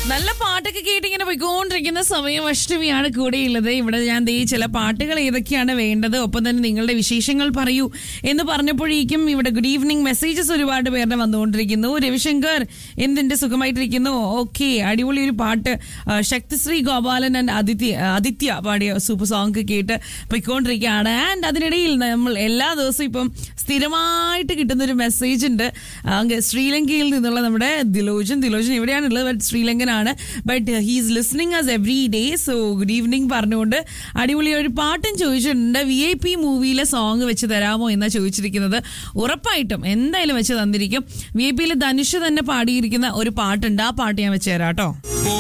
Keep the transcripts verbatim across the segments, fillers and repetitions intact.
നല്ല പാട്ടൊക്കെ കേട്ടിങ്ങനെ പോയിക്കൊണ്ടിരിക്കുന്ന സമയം അഷ്ടമിയാണ് കൂടെയുള്ളത്. ഇവിടെ ഞാൻ ദേ ചില പാട്ടുകൾ ഏതൊക്കെയാണ് വേണ്ടത്, ഒപ്പം തന്നെ നിങ്ങളുടെ വിശേഷങ്ങൾ പറയൂ എന്ന് പറഞ്ഞപ്പോഴേക്കും ഇവിടെ ഗുഡ് ഈവനിങ് മെസ്സേജസ് ഒരുപാട് പേരുടെ വന്നുകൊണ്ടിരിക്കുന്നു. രവിശങ്കർ എന്തിന്റെ സുഖമായിട്ടിരിക്കുന്നു, ഓക്കെ അടിപൊളി ഒരു പാട്ട്. ശക്തിശ്രീ ഗോപാലൻ ആൻഡ് ആദിത്യ ആദിത്യ പാടിയ സൂപ്പർ സോങ് കേട്ട് പോയിക്കൊണ്ടിരിക്കുകയാണ്. ആൻഡ് അതിനിടയിൽ നമ്മൾ എല്ലാ ദിവസവും ഇപ്പം സ്ഥിരമായിട്ട് കിട്ടുന്നൊരു മെസ്സേജ് ഉണ്ട്. അങ്ങ് ശ്രീലങ്കയിൽ നിന്നുള്ള നമ്മുടെ Dilojan Dilojan എവിടെയാണുള്ളത്, but ശ്രീലങ്കനാണ്. But he's listening us every day. So good evening പറഞ്ഞുകൊണ്ട് അടിപൊളി ഒരു പാട്ടും ചോദിച്ചിട്ടുണ്ട്. വി ഐ പി മൂവിയിലെ സോങ് വെച്ച് തരാമോ എന്നാണ് ചോദിച്ചിരിക്കുന്നത്. ഉറപ്പായിട്ടും എന്തായാലും വെച്ച് തന്നിരിക്കും. വി ഐ പിയിൽ ധനുഷ് തന്നെ പാടിയിരിക്കുന്ന ഒരു പാട്ടുണ്ട്, ആ പാട്ട് ഞാൻ വെച്ച് തരാം കേട്ടോ.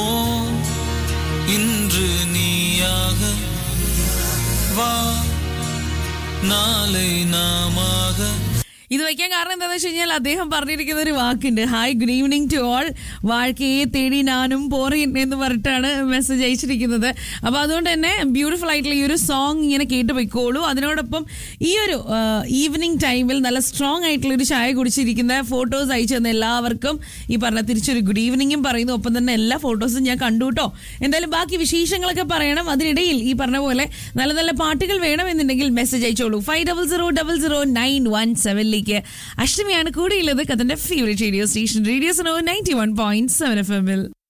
ഇത് വയ്ക്കാൻ കാരണം എന്താണെന്ന് വെച്ച് കഴിഞ്ഞാൽ അദ്ദേഹം പറഞ്ഞിരിക്കുന്ന ഒരു വാക്കുണ്ട്. Hi good evening to all, വാഴക്കയെ തേടി ഞാനും പോറേൻ എന്ന് പറഞ്ഞിട്ടാണ് മെസ്സേജ് അയച്ചിരിക്കുന്നത്. അപ്പോൾ അതുകൊണ്ട് തന്നെ ബ്യൂട്ടിഫുൾ ആയിട്ടുള്ള ഈ ഒരു സോങ് ഇങ്ങനെ കേട്ട് പോയിക്കോളൂ. അതിനോടൊപ്പം ഈ ഒരു ഈവനിങ് ടൈമിൽ നല്ല സ്ട്രോങ് ആയിട്ടുള്ള ഒരു ചായ കുടിച്ചിരിക്കുന്ന ഫോട്ടോസ് അയച്ചു തന്ന എല്ലാവർക്കും ഈ പറഞ്ഞ തിരിച്ചൊരു ഗുഡ് ഈവനിങ്ങും പറയുന്നു. ഒപ്പം തന്നെ എല്ലാ ഫോട്ടോസും ഞാൻ കണ്ടു കേട്ടോ. എന്തായാലും ബാക്കി വിശേഷങ്ങളൊക്കെ പറയണം. അതിനിടയിൽ ഈ പറഞ്ഞ പോലെ നല്ല നല്ല പാട്ടുകൾ വേണമെന്നുണ്ടെങ്കിൽ മെസ്സേജ് അയച്ചോളൂ. Five double zero double zero nine one സെവനിലേക്ക്. അഷ്ടമിയാണ് കൂടെയുള്ളത്. കഥന്റെ favourite radio station radio Suno ninety one point seven F എമ്മിൽ.